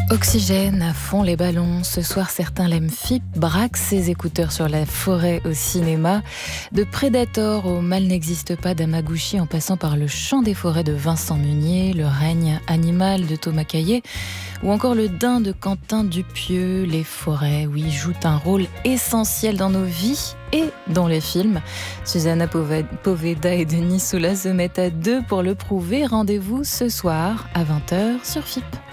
Oxygène à fond les ballons. Ce soir, certains l'aiment FIP, braquent ses écouteurs sur la forêt au cinéma. De Predator au Mal n'existe pas d'Amaguchi en passant par Le Chant des forêts de Vincent Munier, Le règne animal de Thomas Caillet ou encore Le Daim de Quentin Dupieux. Les forêts, oui, jouent un rôle essentiel dans nos vies et dans les films. Susanna Poveda et Denis Soula se mettent à deux pour le prouver. Rendez-vous ce soir à 20h sur FIP.